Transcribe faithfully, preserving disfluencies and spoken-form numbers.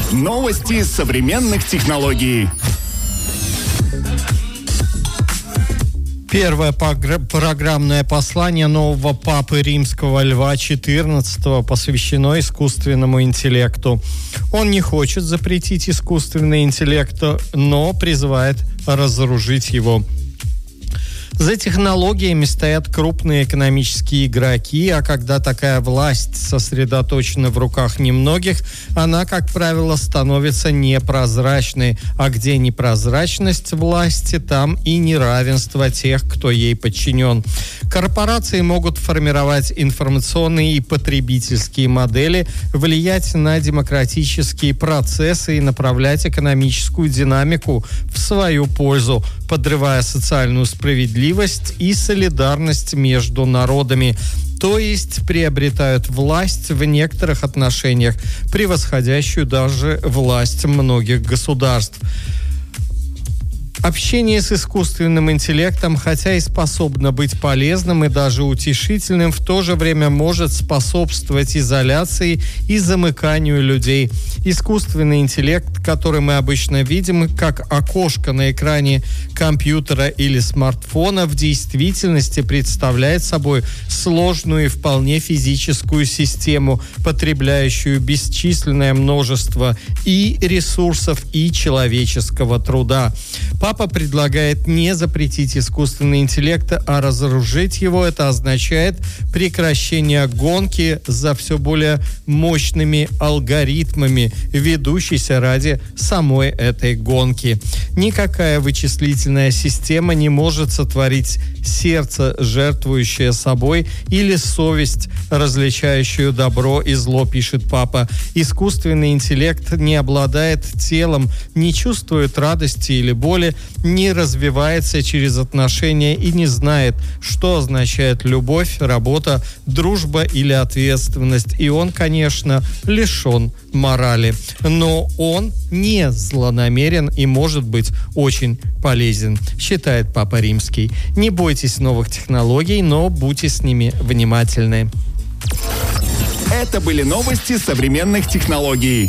Новости современных технологий. Первое программное послание нового папы римского Льва четырнадцатого посвящено искусственному интеллекту. Он не хочет запретить искусственный интеллект, но призывает разоружить его. За технологиями стоят крупные экономические игроки, а когда такая власть сосредоточена в руках немногих, она, как правило, становится непрозрачной. А где непрозрачность власти, там и неравенство тех, кто ей подчинен. Корпорации могут формировать информационные и потребительские модели, влиять на демократические процессы и направлять экономическую динамику в свою пользу, подрывая социальную справедливость и солидарность между народами, то есть приобретают власть в некоторых отношениях, превосходящую даже власть многих государств. Общение с искусственным интеллектом, хотя и способно быть полезным и даже утешительным, в то же время может способствовать изоляции и замыканию людей. Искусственный интеллект, который мы обычно видим как окошко на экране компьютера или смартфона, в действительности представляет собой сложную и вполне физическую систему, потребляющую бесчисленное множество и ресурсов, и человеческого труда. Папа предлагает не запретить искусственный интеллект, а разоружить его. Это означает прекращение гонки за все более мощными алгоритмами, ведущейся ради самой этой гонки. Никакая вычислительная система не может сотворить сердце, жертвующее собой, или совесть, различающую добро и зло, пишет папа. Искусственный интеллект не обладает телом, не чувствует радости или боли, не развивается через отношения и не знает, что означает любовь, работа, дружба или ответственность. И он, конечно, лишен морали. Но он не злонамерен и может быть очень полезен, считает Папа Римский. Не бойтесь новых технологий, но будьте с ними внимательны. Это были новости современных технологий.